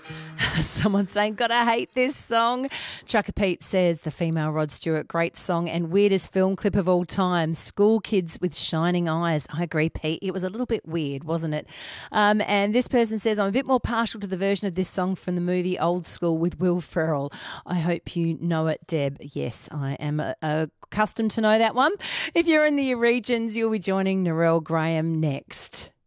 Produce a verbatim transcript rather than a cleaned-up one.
Someone saying, gotta hate this song. Trucker Pete says, the female Rod Stewart, great song and weirdest film clip of all time. School kids with shining eyes. I agree, Pete. It was a little bit weird, wasn't it? Um, and this person says, I'm a bit more partial to the version of this song from the movie Old School with Will Ferrell. I hope you know it, Deb. Yes, I am uh, accustomed to know that one. If you're in the regions, you'll be joining Narelle Graham next.